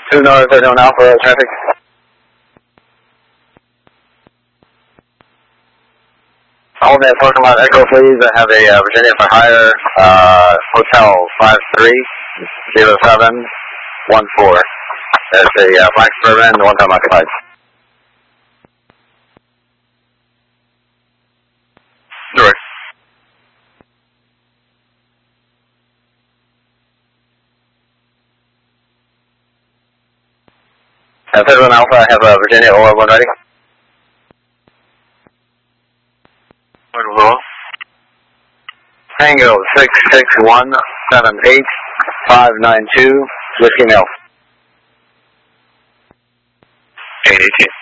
2 North, 31 Alpha, traffic. Hold that parking lot echo, please. I have a Virginia for hire, Hotel 530714. That's a black Suburban, the one time occupied. Sure. Federal Alpha, I have a Virginia OR1 ready. Tango 66178-592, Whiskey Mill. 818.